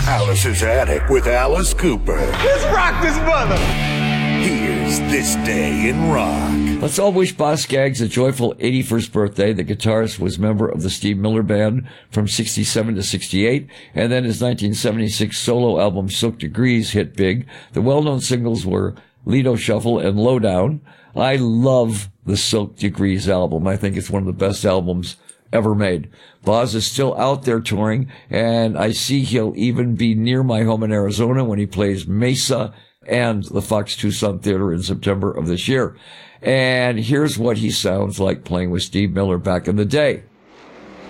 Alice's Attic with Alice Cooper. Let's rock this mother. Here's This Day in Rock. Let's all wish Boz Scaggs a joyful 81st birthday. The guitarist was member of the Steve Miller Band from 67 to 68, and then his 1976 solo album Silk Degrees hit big. The well-known singles were Lido Shuffle and Lowdown. I love the Silk Degrees album. I think it's one of the best albums ever made. Boz is still out there touring, and I see he'll even be near my home in Arizona when he plays Mesa and the Fox Tucson Theater in September of this year. And here's what he sounds like playing with Steve Miller back in the day.